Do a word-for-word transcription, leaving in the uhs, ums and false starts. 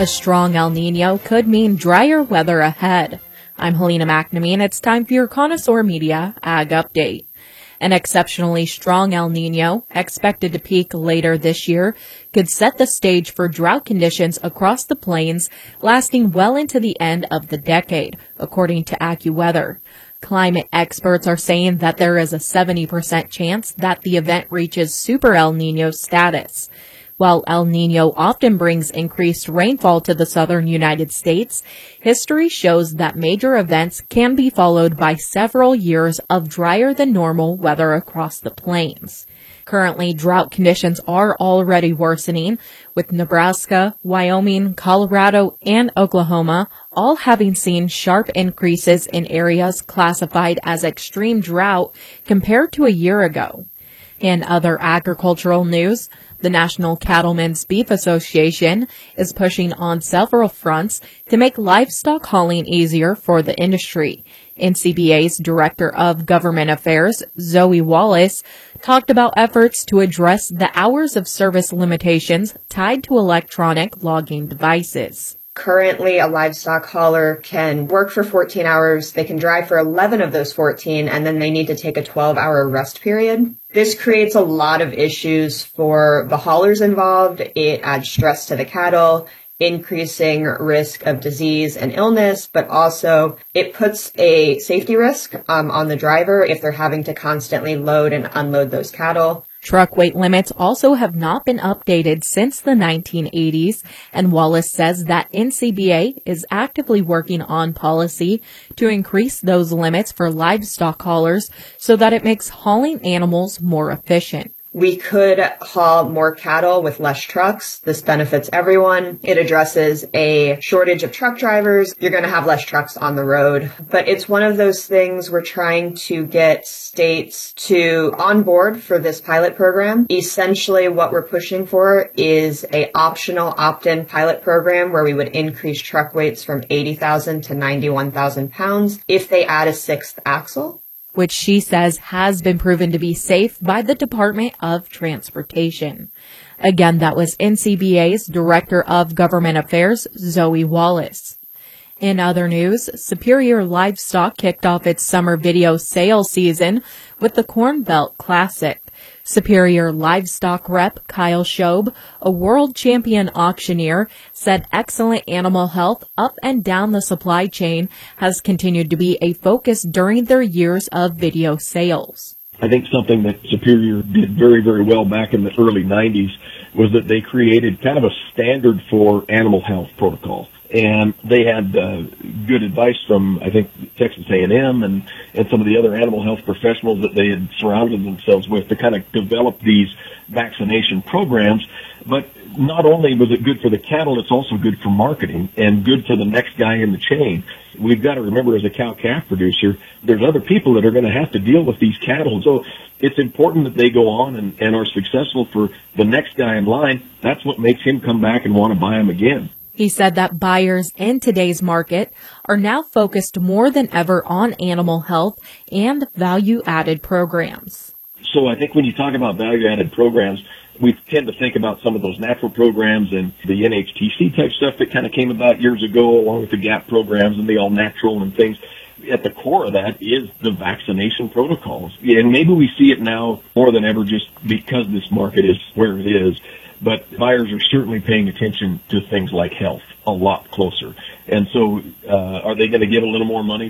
A strong El Nino could mean drier weather ahead. I'm Helena McNamee, and it's time for your Connoisseur Media Ag Update. An exceptionally strong El Nino, expected to peak later this year, could set the stage for drought conditions across the plains lasting well into the end of the decade, according to AccuWeather. Climate experts are saying that there is a seventy percent chance that the event reaches Super El Nino status. While El Nino often brings increased rainfall to the southern United States, history shows that major events can be followed by several years of drier than normal weather across the plains. Currently, drought conditions are already worsening, with Nebraska, Wyoming, Colorado, and Oklahoma all having seen sharp increases in areas classified as extreme drought compared to a year ago. In other agricultural news, the National Cattlemen's Beef Association is pushing on several fronts to make livestock hauling easier for the industry. N C B A's Director of Government Affairs, Zoe Wallace, talked about efforts to address the hours of service limitations tied to electronic logging devices. Currently, a livestock hauler can work for fourteen hours, they can drive for eleven of those fourteen, and then they need to take a twelve-hour rest period. This creates a lot of issues for the haulers involved. It adds stress to the cattle, increasing risk of disease and illness, but also it puts a safety risk um, on the driver if they're having to constantly load and unload those cattle. Truck weight limits also have not been updated since the nineteen eighties, and Wallace says that N C B A is actively working on policy to increase those limits for livestock haulers so that it makes hauling animals more efficient. We could haul more cattle with less trucks. This benefits everyone. It addresses a shortage of truck drivers. You're going to have less trucks on the road. But it's one of those things we're trying to get states to on board for this pilot program. Essentially, what we're pushing for is a optional opt-in pilot program where we would increase truck weights from eighty thousand to ninety-one thousand pounds if they add a sixth axle, which she says has been proven to be safe by the Department of Transportation. Again, that was N C B A's Director of Government Affairs, Zoe Wallace. In other news, Superior Livestock kicked off its summer video sales season with the Corn Belt Classic. Superior Livestock rep Kyle Shobe, a world champion auctioneer, said excellent animal health up and down the supply chain has continued to be a focus during their years of video sales. I think something that Superior did very, very well back in the early nineties was that they created kind of a standard for animal health protocols. And they had uh, good advice from, I think, Texas A and M and, and some of the other animal health professionals that they had surrounded themselves with to kind of develop these vaccination programs. But not only was it good for the cattle, it's also good for marketing and good for the next guy in the chain. We've got to remember, as a cow-calf producer, there's other people that are going to have to deal with these cattle. So it's important that they go on and, and are successful for the next guy in line. That's what makes him come back and want to buy them again. He said that buyers in today's market are now focused more than ever on animal health and value-added programs. So I think when you talk about value-added programs, we tend to think about some of those natural programs and the N H T C type stuff that kind of came about years ago, along with the GAP programs and the all-natural and things. At the core of that is the vaccination protocols. And maybe we see it now more than ever just because this market is where it is. But buyers are certainly paying attention to things like health a lot closer. And so uh, are they going to give a little more money